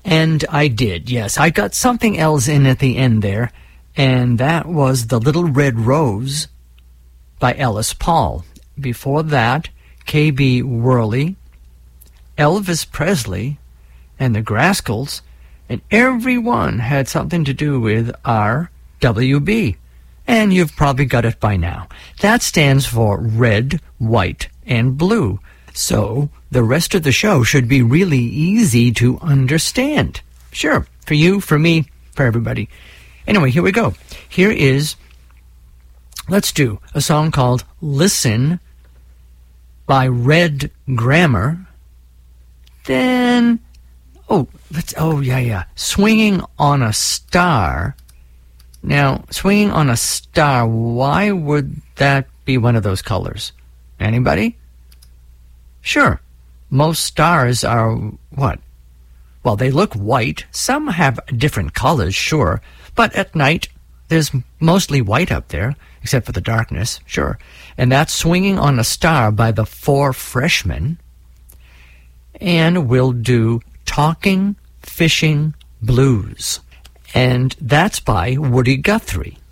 And I did, yes. I got something else in at the end there, and that was The Little Red Rose by Ellis Paul. Before that, K.B. Worley, Elvis Presley, and the Grascals, and everyone had something to do with RWB. And you've probably got it by now. That stands for red, white, and blue. So the rest of the show should be really easy to understand. Sure, for you, for me, for everybody. Anyway, here we go. Here is, let's do a song called Listen by Red Grammar. Then, Swinging on a Star. Now, Swinging on a Star, why would that be one of those colors? Anybody? Sure. Most stars are what? Well, they look white. Some have different colors, sure. But at night, there's mostly white up there, except for the darkness, sure. And that's Swinging on a Star by the Four Freshmen. And we'll do Talking Fishing Blues. And that's by Woody Guthrie.